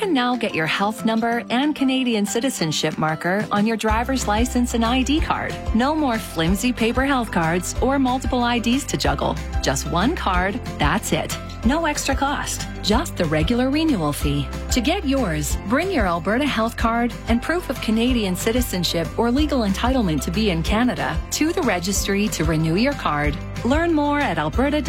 can now get your health number and Canadian citizenship marker on your driver's license and ID card. No more flimsy paper health cards or multiple IDs to juggle. Just one card, that's it. No extra cost, just the regular renewal fee. To get yours, bring your Alberta health card and proof of Canadian citizenship or legal entitlement to be in Canada to the registry to renew your card. Learn more at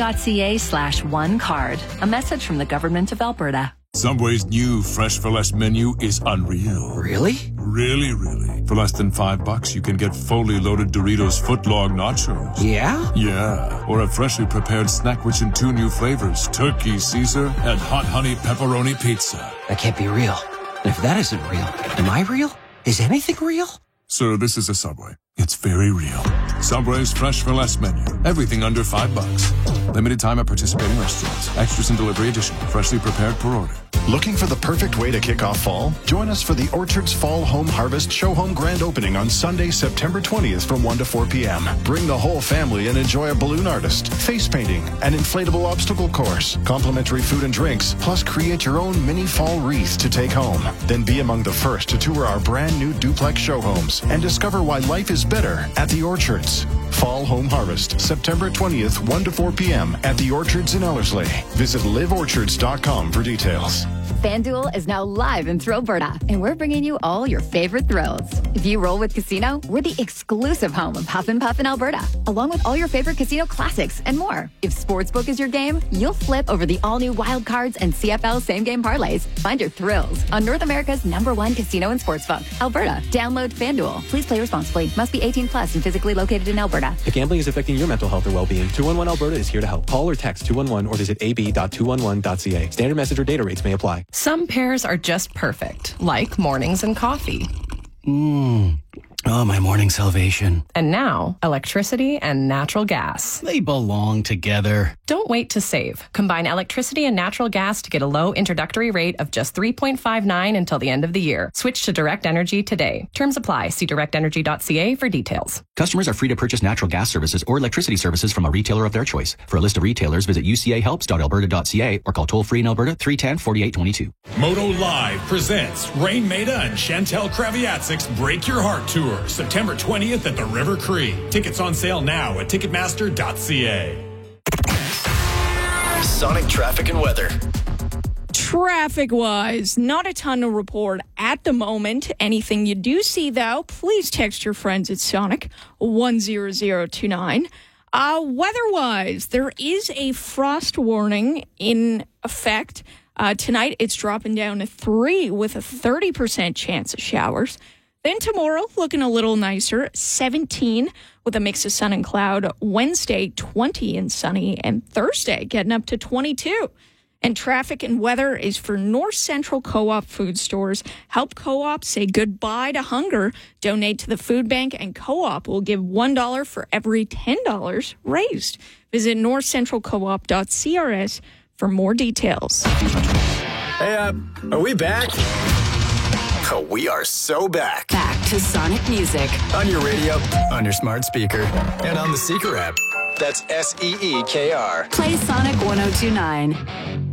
alberta.ca/onecard. A message from the Government of Alberta. Subway's new Fresh for Less menu is unreal. Really? Really, really. For less than $5, you can get fully loaded Doritos footlong nachos. Yeah? Yeah. Or a freshly prepared snack rich in 2 new flavors, Turkey Caesar and Hot Honey Pepperoni Pizza. That can't be real. And if that isn't real, am I real? Is anything real? Sir, this is a Subway. It's very real. Subway's Fresh for Less menu. Everything under $5. Limited time at participating restaurants. Extras and delivery additional. Freshly prepared per order. Looking for the perfect way to kick off fall? Join us for the Orchards Fall Home Harvest Show Home Grand Opening on Sunday, September 20th from 1 to 4 p.m. Bring the whole family and enjoy a balloon artist, face painting, an inflatable obstacle course, complimentary food and drinks, plus create your own mini fall wreath to take home. Then be among the first to tour our brand new duplex show homes and discover why life is better at the Orchards. Fall Home Harvest, September 20th, 1 to 4 p.m. at the Orchards in Ellerslie. Visit liveorchards.com for details. FanDuel is now live in Thrillberta, and we're bringing you all your favorite thrills. If you roll with Casino, we're the exclusive home of Huff and Puff in Alberta, along with all your favorite casino classics and more. If Sportsbook is your game, you'll flip over the all-new Wild Cards and CFL same-game parlays. Find your thrills on North America's #1 casino and sportsbook, Alberta. Download FanDuel. Please play responsibly. Must be 18 plus and physically located in Alberta. If gambling is affecting your mental health or well-being, 211 Alberta is here to help. Call or text 211 or visit ab.211.ca. Standard message or data rates may apply. Some pairs are just perfect, like mornings and coffee. Oh, my morning salvation. And now, electricity and natural gas. They belong together. Don't wait to save. Combine electricity and natural gas to get a low introductory rate of just $3.59 until the end of the year. Switch to Direct Energy today. Terms apply. See directenergy.ca for details. Customers are free to purchase natural gas services or electricity services from a retailer of their choice. For a list of retailers, visit ucahelps.alberta.ca or call toll-free in Alberta 310-4822. Moto Live presents Rain Maida and Chantel Kraviatzik's Break Your Heart Tour, September 20th at the River Cree. Tickets on sale now at ticketmaster.ca. Sonic traffic and weather. Traffic-wise, not a ton to report at the moment. Anything you do see, though, please text your friends at Sonic 10029. Weather-wise, there is a frost warning in effect. Tonight, it's dropping down to 3 with a 30% chance of showers. Then tomorrow, looking a little nicer, 17 with a mix of sun and cloud. Wednesday, 20 and sunny. And Thursday, getting up to 22. And traffic and weather is for North Central Co-op food stores. Help Co-op say goodbye to hunger. Donate to the food bank, and Co-op will give $1 for every $10 raised. Visit northcentralcoop.crs for more details. Hey, are we back? Oh, we are so back. Back to Sonic Music. On your radio, on your smart speaker, and on the Seeker app. That's SEEKR. Play Sonic 102.9.